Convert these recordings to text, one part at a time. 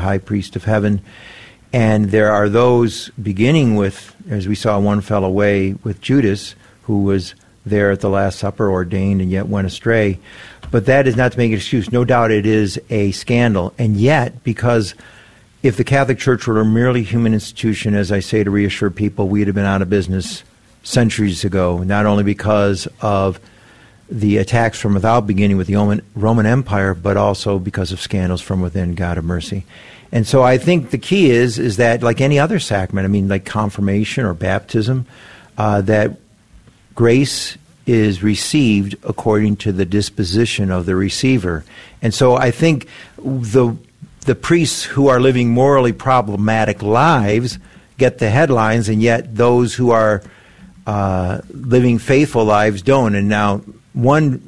high priest of heaven. And there are those beginning with, as we saw one fell away with Judas, who was there at the Last Supper, ordained and yet went astray. But that is not to make an excuse. No doubt it is a scandal. And yet, because if the Catholic Church were a merely human institution, as I say to reassure people, we'd have been out of business centuries ago, not only because of the attacks from without beginning with the Roman Empire, but also because of scandals from within. God have mercy. And so I think the key is that, like any other sacrament, I mean, like confirmation or baptism, that grace is received according to the disposition of the receiver. And so I think the priests who are living morally problematic lives get the headlines, and yet those who are living faithful lives don't. And now one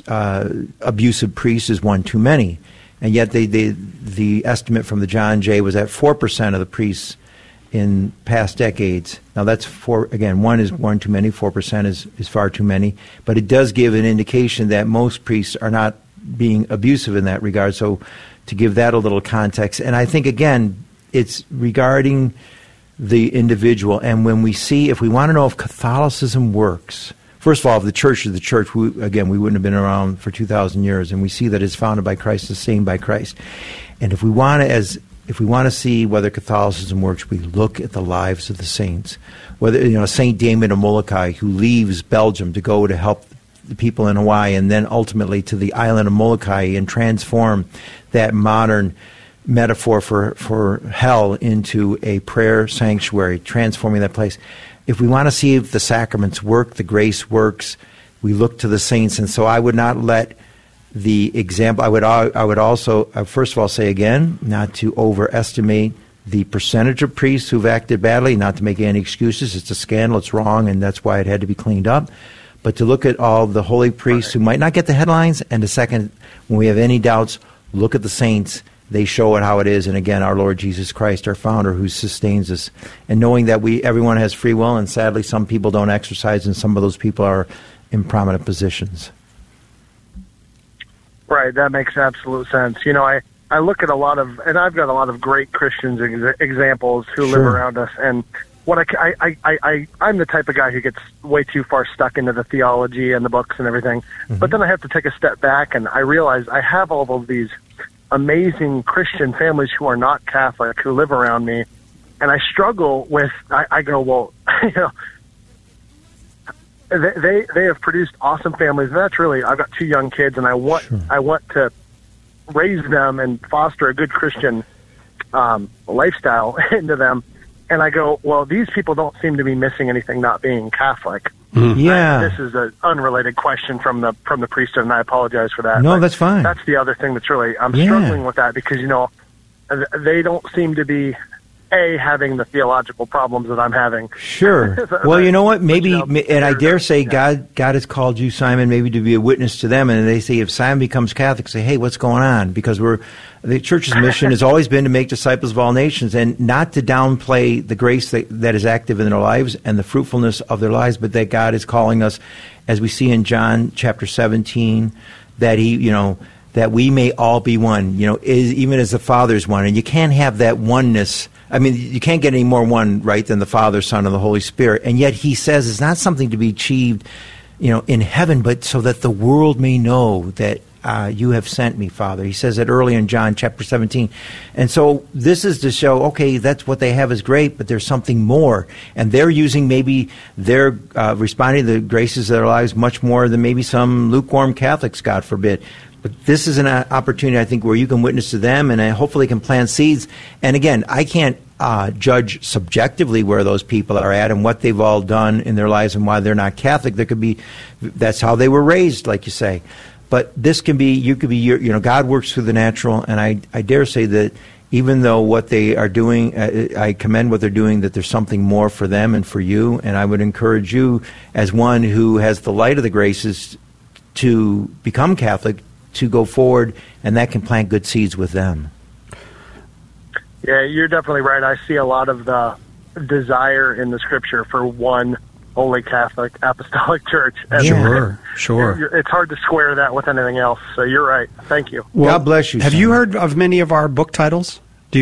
abusive priest is one too many. And yet the estimate from the John Jay was that 4% of the priests in past decades. Now that's one is one too many, 4% is far too many. But it does give an indication that most priests are not being abusive in that regard. So to give that a little context. And I think, again, it's regarding the individual. And when we see, if we want to know if Catholicism works, first of all, if the church is the church, we wouldn't have been around for 2,000 years, and we see that it's founded by Christ, sustained by Christ. And if we want to see whether Catholicism works, we look at the lives of the saints. Whether Saint Damien of Molokai, who leaves Belgium to go to help the people in Hawaii, and then ultimately to the island of Molokai and transform that modern metaphor for hell into a prayer sanctuary, transforming that place. If we want to see if the sacraments work, the grace works, we look to the saints. And so I would not let the example, I would also, first of all, say again, not to overestimate the percentage of priests who've acted badly, not to make any excuses. It's a scandal, it's wrong, and that's why it had to be cleaned up. But to look at all the holy priests who might not get the headlines, and the second, when we have any doubts, look at the saints. They show it how it is. And again, our Lord Jesus Christ, our founder, who sustains us. And knowing that everyone has free will, and sadly some people don't exercise, and some of those people are in prominent positions. Right, that makes absolute sense. I look at a lot of, and I've got a lot of great Christians examples who live around us, and what I'm the type of guy who gets way too far stuck into the theology and the books and everything. Mm-hmm. But then I have to take a step back, and I realize I have all of these amazing Christian families who are not Catholic who live around me, and I struggle with. I go, well, they have produced awesome families, and that's really. I've got 2 young kids, and I want to raise them and foster a good Christian lifestyle into them. And I go, well, these people don't seem to be missing anything not being Catholic. Mm-hmm. Yeah. This is an unrelated question from the priesthood, and I apologize for that. No, that's fine. That's the other thing that's really, I'm struggling with that because, they don't seem to be, having the theological problems that I'm having. Sure. Well, you know what? Maybe, and I dare say God has called you, Simon, maybe to be a witness to them. And they say, if Simon becomes Catholic, say, hey, what's going on? Because the church's mission has always been to make disciples of all nations, and not to downplay the grace that is active in their lives and the fruitfulness of their lives, but that God is calling us, as we see in John chapter 17, that that we may all be one, even as the Father's one. And you can't have that oneness. I mean, you can't get any more one, right, than the Father, Son, and the Holy Spirit. And yet he says it's not something to be achieved, in heaven, but so that the world may know that you have sent me, Father. He says it early in John chapter 17. And so this is to show, okay, that's what they have is great, but there's something more. And they're using they're responding to the graces of their lives much more than maybe some lukewarm Catholics, God forbid. But this is an opportunity, I think, where you can witness to them and hopefully can plant seeds. And again, I can't judge subjectively where those people are at and what they've all done in their lives and why they're not Catholic. That's how they were raised, like you say. But this can be, God works through the natural, and I dare say that even though what they are doing, I commend what they're doing, that there's something more for them and for you. And I would encourage you, as one who has the light of the graces, to become Catholic, to go forward, and that can plant good seeds with them. Yeah, you're definitely right. I see a lot of the desire in the Scripture for one Holy Catholic Apostolic Church. And Sure. It's hard to square that with anything else, so you're right. Thank you. Well, God bless you. Have you heard of many of our book titles?